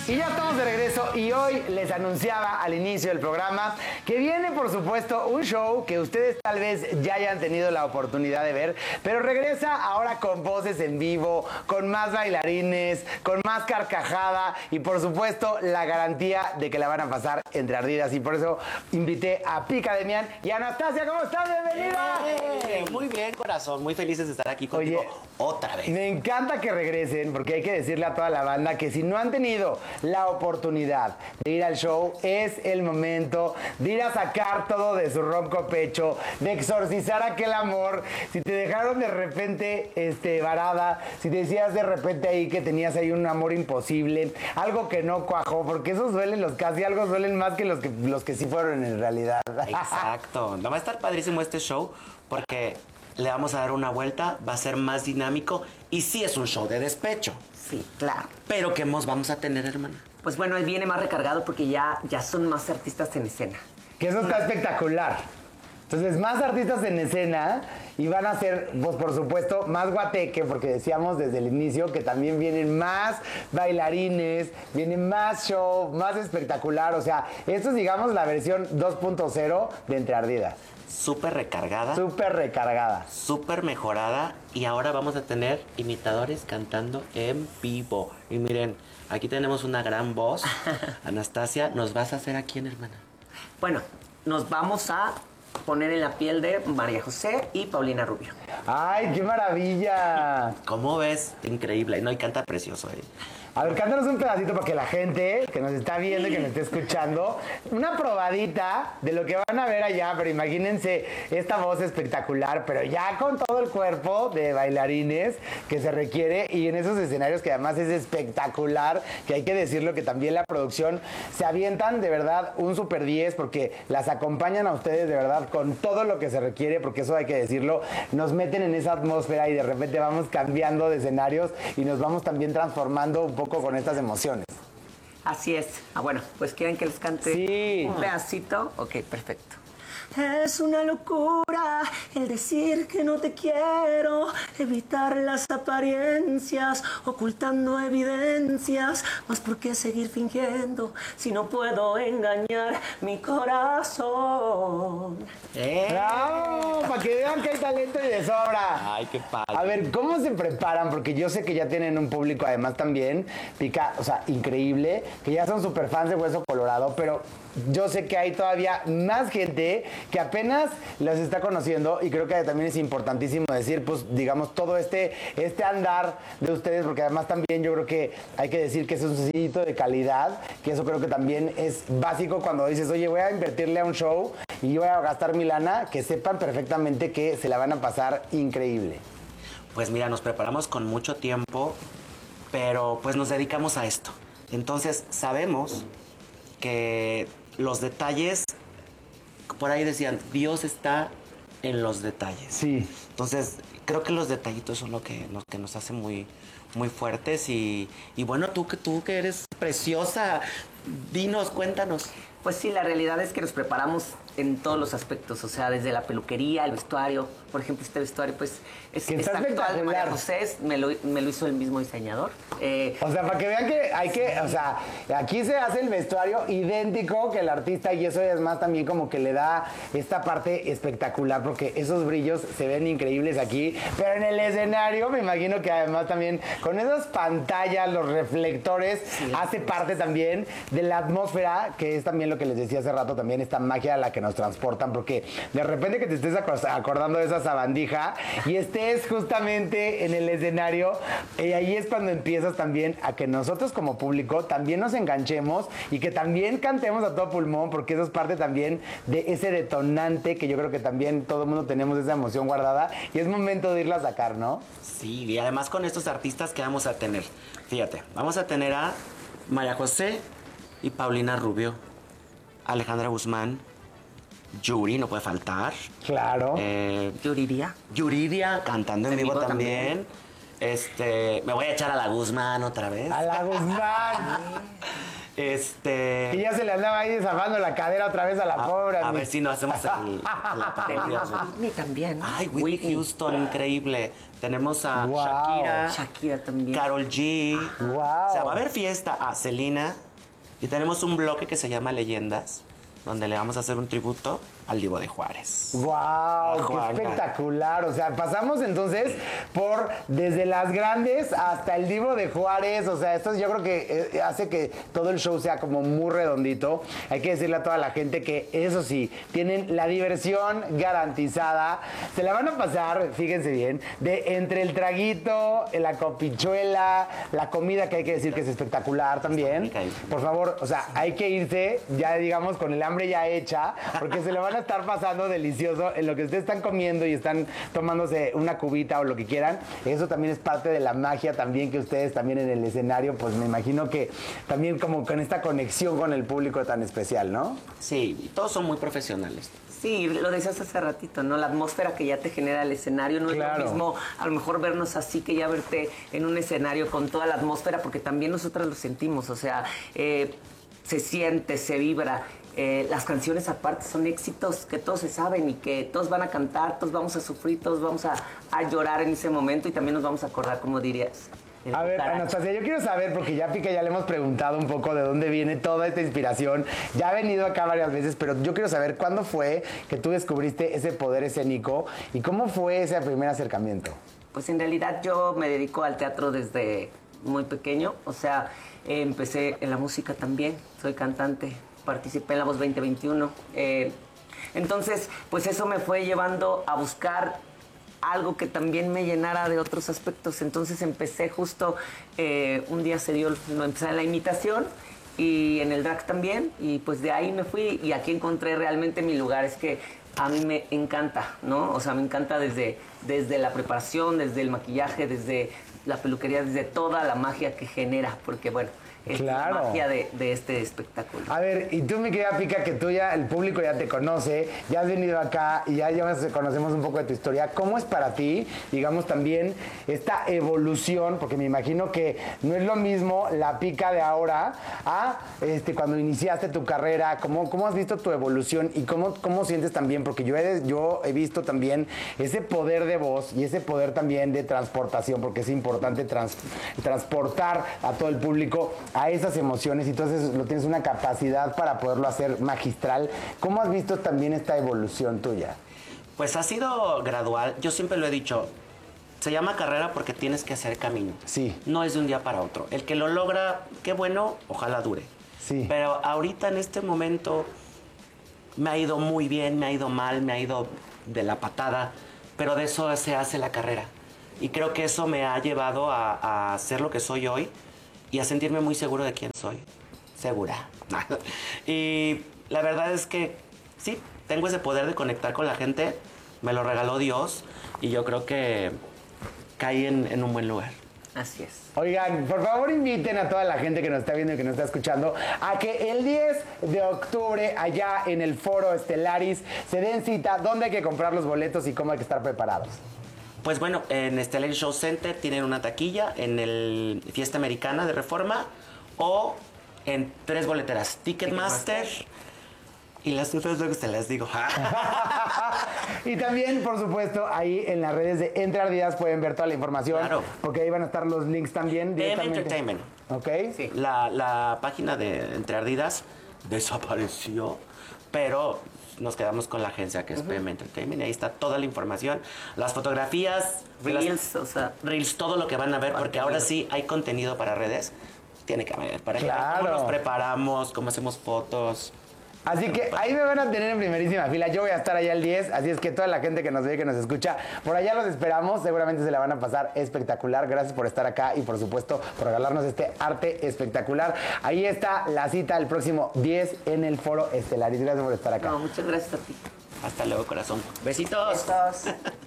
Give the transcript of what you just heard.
Y ya estamos de regreso y hoy les anunciaba al inicio del programa que viene, por supuesto, un show que ustedes tal vez ya hayan tenido la oportunidad de ver, pero regresa ahora con voces en vivo, con más bailarines, con más carcajada y, por supuesto, la garantía de que la van a pasar entre ardidas. Y por eso invité a Pica Demian y a Anastasia. ¿Cómo están? ¡Bienvenida! Muy bien, corazón. Muy felices de estar aquí contigo. Oye, otra vez. Me encanta que regresen porque hay que decirle a toda la banda que si no han tenido la oportunidad de ir al show, es el momento de ir a sacar todo de su ronco pecho, de exorcizar aquel amor. Si te dejaron de repente varada, si te decías de repente ahí que tenías ahí un amor imposible, algo que no cuajó, porque esos duelen, los casi algo duelen más que los que sí fueron en realidad. Exacto. Va a estar padrísimo este show porque le vamos a dar una vuelta, va a ser más dinámico y sí es un show de despecho. Sí, claro. Pero ¿qué más vamos a tener, hermana? Pues bueno, él viene más recargado porque ya son más artistas en escena. Que eso está espectacular. Entonces, más artistas en escena y van a ser, pues por supuesto, más guateque, porque decíamos desde el inicio que también vienen más bailarines, viene más show, más espectacular. O sea, esto es, digamos, la versión 2.0 de Entre Ardidas. Súper recargada. Súper recargada. Súper mejorada. Y ahora vamos a tener imitadores cantando en vivo. Y miren, aquí tenemos una gran voz. Anastasia, ¿nos vas a hacer a quién, hermana? Bueno, nos vamos a poner en la piel de María José y Paulina Rubio. ¡Ay, qué maravilla! ¿Cómo ves? Increíble. No, y canta precioso, A ver, cántanos un pedacito para que la gente que nos está viendo y que nos esté escuchando, una probadita de lo que van a ver allá, pero imagínense esta voz espectacular, pero ya con todo el cuerpo de bailarines que se requiere y en esos escenarios que además es espectacular, que hay que decirlo que también la producción se avientan de verdad un super 10 porque las acompañan a ustedes de verdad con todo lo que se requiere, porque eso hay que decirlo, nos meten en esa atmósfera y de repente vamos cambiando de escenarios y nos vamos también transformando un poco con estas emociones. Así es. Bueno, pues ¿quieren que les cante un pedacito? Ok, perfecto. Es una locura el decir que no te quiero, evitar las apariencias, ocultando evidencias, mas ¿por qué seguir fingiendo si no puedo engañar mi corazón? ¡Bravo! Para que vean que hay talento y de sobra. Ay, qué padre. A ver, ¿cómo se preparan? Porque yo sé que ya tienen un público además también, Pica, o sea, increíble, que ya son súper fans de Hueso Colorado, pero yo sé que hay todavía más gente que apenas los está conociendo y creo que también es importantísimo decir, pues, digamos, todo este andar de ustedes, porque además también yo creo que hay que decir que es un sellito de calidad, que eso creo que también es básico cuando dices, oye, voy a invertirle a un show y voy a gastar mi lana, que sepan perfectamente que se la van a pasar increíble. Pues mira, nos preparamos con mucho tiempo, pero pues nos dedicamos a esto. Entonces sabemos que los detalles, por ahí decían, Dios está en los detalles. Sí. Entonces, creo que los detallitos son lo que nos hace muy, muy fuertes. Y bueno, tú que eres preciosa, dinos, cuéntanos. Pues sí, la realidad es que nos preparamos en todos los aspectos, o sea, desde la peluquería, el vestuario. Por ejemplo, este vestuario, pues, está actual de María José, me lo hizo el mismo diseñador. O sea, para que vean que hay que, o sea, aquí se hace el vestuario idéntico que el artista y eso es más también como que le da esta parte espectacular porque esos brillos se ven increíbles aquí, pero en el escenario me imagino que además también con esas pantallas, los reflectores, sí, hace parte también de la atmósfera, que es también lo que les decía hace rato, también esta magia a la que nos transportan, porque de repente que te estés acordando de esa sabandija y estés justamente en el escenario, y ahí es cuando empiezas también a que nosotros como público también nos enganchemos y que también cantemos a todo pulmón, porque eso es parte también de ese detonante que yo creo que también todo el mundo tenemos esa emoción guardada y es momento de irla a sacar, ¿no? Sí, y además con estos artistas que vamos a tener, fíjate, vamos a tener a María José y Paulina Rubio, Alejandra Guzmán, Yuri, no puede faltar. Claro. Yuridia cantando en vivo también. Me voy a echar a la Guzmán otra vez. A la Guzmán. Y ya se le andaba ahí desafando la cadera otra vez a la pobre. A ver si no hacemos la parodia. Whitney también. Ay, Whitney Houston, increíble. Tenemos a Wow. Shakira también. Karol G. Wow. O sea, va a haber fiesta a Selena. Y tenemos un bloque que se llama Leyendas, donde le vamos a hacer un tributo al Divo de Juárez. ¡Wow! ¡Qué Juana. espectacular! O sea, pasamos entonces por desde las grandes hasta el Divo de Juárez. O sea, esto yo creo que hace que todo el show sea como muy redondito. Hay que decirle a toda la gente que, eso sí, tienen la diversión garantizada. Se la van a pasar, fíjense bien, de entre el traguito, la copichuela, la comida, que hay que decir que es espectacular también. Por favor, o sea, hay que irse ya, digamos, con el hambre ya hecha, porque se le van a estar pasando delicioso en lo que ustedes están comiendo y están tomándose una cubita o lo que quieran. Eso también es parte de la magia también que ustedes también en el escenario, pues me imagino que también como con esta conexión con el público tan especial, ¿no? Sí, y todos son muy profesionales. Sí, lo decías hace ratito, ¿no? La atmósfera que ya te genera el escenario no Claro. es lo mismo a lo mejor vernos así que ya verte en un escenario con toda la atmósfera, porque también nosotras lo sentimos, o sea, se siente, se vibra. Las canciones aparte son éxitos que todos se saben y que todos van a cantar, todos vamos a sufrir, todos vamos a llorar en ese momento y también nos vamos a acordar, como dirías. el A ver, cucaracho. Anastasia, yo quiero saber, porque ya Pica ya le hemos preguntado un poco de dónde viene toda esta inspiración. Ya ha venido acá varias veces, pero yo quiero saber cuándo fue que tú descubriste ese poder escénico y cómo fue ese primer acercamiento. Pues en realidad yo me dedico al teatro desde muy pequeño, o sea, empecé en la música también, soy cantante, participé en La Voz 2021. Entonces, pues eso me fue llevando a buscar algo que también me llenara de otros aspectos. Entonces empecé justo, un día se dio, empecé en la imitación y en el drag también, y pues de ahí me fui y aquí encontré realmente mi lugar. Es que a mí me encanta, ¿no? O sea, me encanta desde la preparación, desde el maquillaje, desde la peluquería, desde toda la magia que genera, porque bueno, es Claro. la magia de este espectáculo. A ver, y tú, mi querida Pica, que tú ya, el público ya te conoce, ya has venido acá y ya conocemos un poco de tu historia. ¿Cómo es para ti, digamos, también esta evolución? Porque me imagino que no es lo mismo la Pica de ahora a cuando iniciaste tu carrera. ¿Cómo has visto tu evolución y cómo sientes también? Porque yo he visto también ese poder de voz y ese poder también de transportación, porque es importante transportar a todo el público a esas emociones, y entonces lo tienes una capacidad para poderlo hacer magistral. ¿Cómo has visto también esta evolución tuya? Pues ha sido gradual. Yo siempre lo he dicho, se llama carrera porque tienes que hacer camino. Sí. No es de un día para otro. El que lo logra, qué bueno, ojalá dure. Sí. Pero ahorita en este momento me ha ido muy bien, me ha ido mal, me ha ido de la patada, pero de eso se hace la carrera. Y creo que eso me ha llevado a ser lo que soy hoy y a sentirme muy seguro de quién soy. Segura. Y la verdad es que sí, tengo ese poder de conectar con la gente, me lo regaló Dios y yo creo que caí en un buen lugar. Así es. Oigan, por favor inviten a toda la gente que nos está viendo y que nos está escuchando a que el 10 de octubre allá en el Foro Estelaris se den cita, dónde hay que comprar los boletos y cómo hay que estar preparados. Pues bueno, en Stellar Show Center tienen una taquilla, en el Fiesta Americana de Reforma o en 3 boleteras, Ticketmaster y las otras luego se las digo. Y también, por supuesto, ahí en las redes de Entre Ardidas pueden ver toda la información. Claro. Porque ahí van a estar los links también. PM Entertainment. ¿Ok? Sí. La página de Entre Ardidas desapareció, pero nos quedamos con la agencia que es PM Entertainment y ahí está toda la información, las fotografías, Reels, o sea, Reels, todo lo que van a ver, porque ahora sí hay contenido para redes. Tiene que haber, para que vean Claro. cómo nos preparamos, cómo hacemos fotos. Así que ahí me van a tener en primerísima fila. Yo voy a estar allá el 10, así es que toda la gente que nos ve, que nos escucha, por allá los esperamos. Seguramente se la van a pasar espectacular. Gracias por estar acá y, por supuesto, por regalarnos este arte espectacular. Ahí está la cita el próximo 10 en el Foro Estelaris. Gracias por estar acá. no, muchas gracias a ti. Hasta luego, corazón. Besitos. Besos.